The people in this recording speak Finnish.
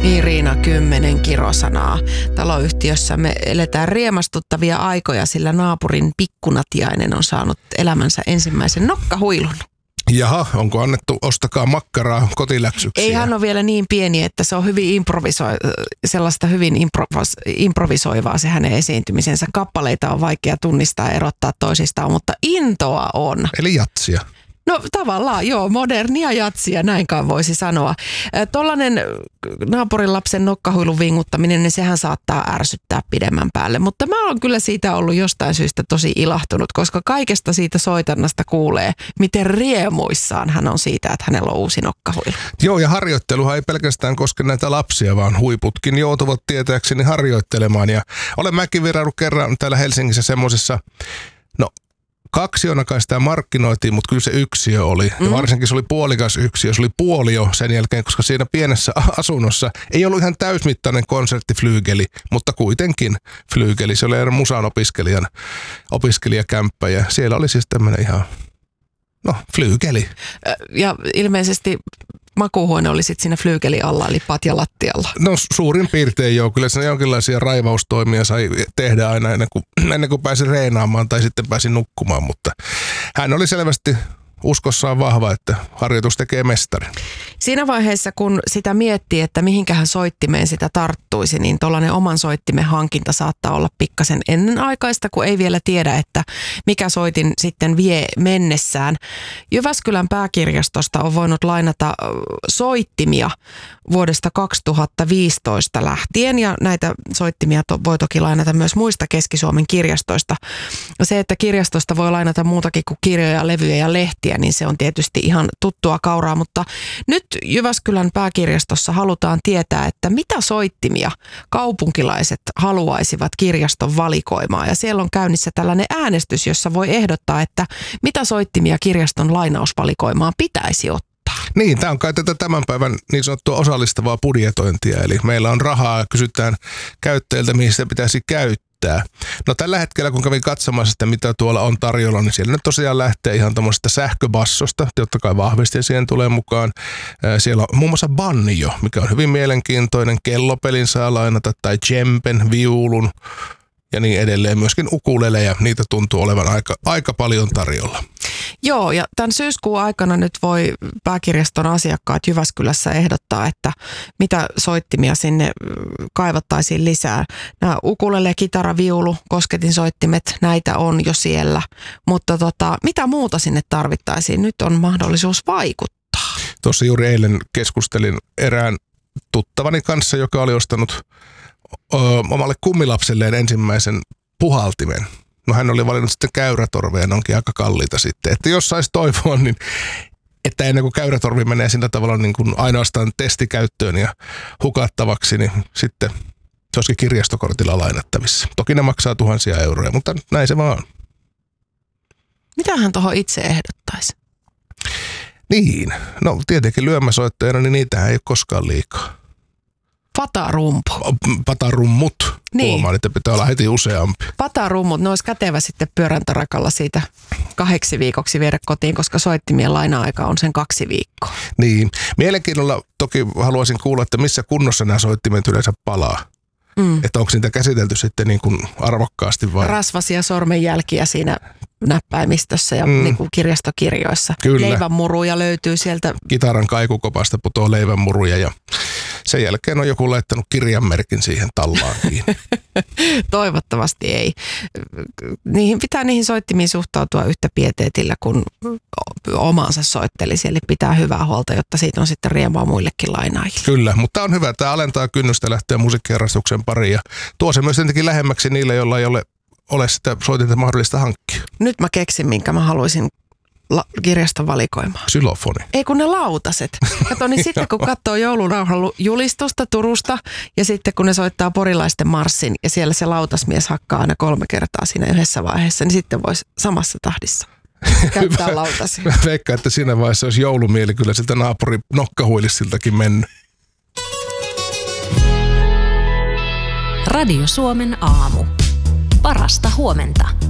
Irina 10 kirosanaa. Taloyhtiössä me eletään riemastuttavia aikoja, sillä naapurin pikkunatiainen on saanut elämänsä ensimmäisen nokkahuilun. Jaha, onko annettu ostakaa makkaraa kotiläksyksiä? Ei hän ole vielä niin pieni, että se on hyvin sellaista hyvin improvisoivaa se hänen esiintymisensä. Kappaleita on vaikea tunnistaa ja erottaa toisistaan, mutta intoa on. Eli jatsia. No tavallaan joo, modernia jatsia, näinkaan voisi sanoa. Tollainen naapurin lapsen nokkahuilun vinguttaminen, niin sehän saattaa ärsyttää pidemmän päälle. Mutta mä oon kyllä siitä ollut jostain syystä tosi ilahtunut, koska kaikesta siitä soitannasta kuulee, miten riemuissaan hän on siitä, että hänellä on uusi nokkahuilu. Joo, ja harjoitteluhan ei pelkästään koske näitä lapsia, vaan huiputkin joutuvat tietääkseni harjoittelemaan. Ja olen mäkin virannut kerran täällä Helsingissä semmoisessa, 2 kai sitä markkinoitiin, mutta kyllä se yksiö oli. Ja varsinkin se oli puolikas yksiö. Se oli puolio sen jälkeen, koska siinä pienessä asunnossa ei ollut ihan täysmittainen konserttiflyygeli, mutta kuitenkin flyygeli. Se oli musan opiskelijakämppä ja siellä oli siis tämmöinen ihan, flyygeli. Ja ilmeisesti makuuhuone oli sitten siinä flyygeli alla, eli patja lattialla. No suurin piirtein joo. Kyllä siinä jonkinlaisia raivaustoimia sai tehdä aina ennen kuin pääsi reenaamaan tai sitten pääsi nukkumaan, mutta hän oli selvästi uskossaan vahva, että harjoitus tekee mestarin. Siinä vaiheessa, kun sitä miettii, että mihinkähän soittimeen sitä tarttuisi, niin tuollainen oman soittimen hankinta saattaa olla pikkasen ennenaikaista, kun ei vielä tiedä, että mikä soitin sitten vie mennessään. Jyväskylän pääkirjastosta on voinut lainata soittimia vuodesta 2015 lähtien, ja näitä soittimia voi toki lainata myös muista Keski-Suomen kirjastoista. Se, että kirjastosta voi lainata muutakin kuin kirjoja, levyjä ja lehtiä, niin se on tietysti ihan tuttua kauraa, mutta nyt Jyväskylän pääkirjastossa halutaan tietää, että mitä soittimia kaupunkilaiset haluaisivat kirjaston valikoimaan. Ja siellä on käynnissä tällainen äänestys, jossa voi ehdottaa, että mitä soittimia kirjaston lainausvalikoimaan pitäisi ottaa. Niin, tämä on kai tätä tämän päivän niin sanottua osallistavaa budjetointia, eli meillä on rahaa ja kysytään käyttäjiltä, mihin sitä pitäisi käyttää. No tällä hetkellä, kun kävin katsomassa sitä, mitä tuolla on tarjolla, niin siellä nyt tosiaan lähtee ihan tämmöisestä sähköbassosta, totta kai vahvisti siihen tulee mukaan. Siellä on muun muassa banjo, mikä on hyvin mielenkiintoinen, kellopelin saa lainata, tai djemben, viulun ja niin edelleen. Myöskin ukuleleja, niitä tuntuu olevan aika paljon tarjolla. Joo, ja tämän syyskuun aikana nyt voi pääkirjaston asiakkaat Jyväskylässä ehdottaa, että mitä soittimia sinne kaivattaisiin lisää. Nämä ukulele, kitara, viulu, kosketinsoittimet, näitä on jo siellä, mutta mitä muuta sinne tarvittaisiin? Nyt on mahdollisuus vaikuttaa. Tuossa juuri eilen keskustelin erään tuttavani kanssa, joka oli ostanut omalle kummilapselleen ensimmäisen puhaltimen. No hän oli valinnut sitten käyrätorveja, ne onkin aika kalliita sitten. Että jos saisi toivoa, niin että ennen kuin käyrätorvi menee sillä tavalla niin kuin ainoastaan testikäyttöön ja hukattavaksi, niin sitten se olisikin kirjastokortilla lainattavissa. Toki ne maksaa tuhansia euroja, mutta näin se vaan on. Mitä hän tuohon itse ehdottaisi? Niin, no tietenkin lyömäsoittajana, niin niitähän ei ole koskaan liikaa. Patarumpu. Patarummut. Niin. Huomaan, että pitää olla heti useampi. Patarummut, ne olisi kätevä sitten pyöräntarakalla siitä 2 viikoksi viedä kotiin, koska soittimien laina-aika on sen 2 viikkoa. Niin. Mielenkiinnolla toki haluaisin kuulla, että missä kunnossa nämä soittimet yleensä palaa. Että onko niitä käsitelty sitten niin kuin arvokkaasti vai? Rasvasia sormenjälkiä siinä näppäimistössä ja niin kuin kirjastokirjoissa. Kyllä. Leivänmuruja löytyy sieltä. Kitaran kaikukopasta putoaa leivänmuruja ja sen jälkeen on joku laittanut kirjanmerkin siihen tallaan kiinni. Toivottavasti ei. Niihin soittimiin suhtautua yhtä pieteetillä kuin omansa soittelisi, eli pitää hyvää huolta, jotta siitä on sitten riemua muillekin lainaajille. Kyllä, mutta on hyvä. Tämä alentaa kynnystä lähteä musiikkiharrastuksen pariin ja tuo se myös jotenkin lähemmäksi niille, joilla ei ole sitä soitinta mahdollista hankkia. Nyt mä keksin, minkä mä haluaisin kirjaston valikoimaan. Xylofoni. Ei kun ne lautaset. Kato, niin sitten kun katsoo joulurauhan julistusta Turusta ja sitten kun ne soittaa porilaisten marssin ja siellä se lautasmies hakkaa aina 3 kertaa siinä yhdessä vaiheessa, niin sitten voisi samassa tahdissa käyttää lautasia. Mä veikkaan, että siinä vaiheessa olisi joulumieli kyllä siltä naapuri nokkahuilissiltakin mennyt. Radio Suomen aamu. Parasta huomenta.